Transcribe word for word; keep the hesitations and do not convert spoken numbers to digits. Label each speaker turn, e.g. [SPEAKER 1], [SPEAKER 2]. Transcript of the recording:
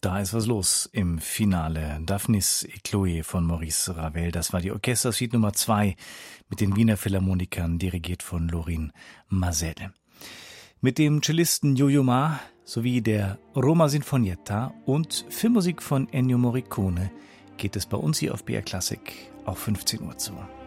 [SPEAKER 1] Da ist was los im Finale. Daphnis et Chloé von Maurice Ravel. Das war die Orchestersuite Nummer zwei mit den Wiener Philharmonikern, dirigiert von Lorin Maazel. Mit dem Cellisten Yo-Yo Ma sowie der Roma Sinfonietta und Filmmusik von Ennio Morricone geht es bei uns hier auf B R Classic auf fünfzehn Uhr zu.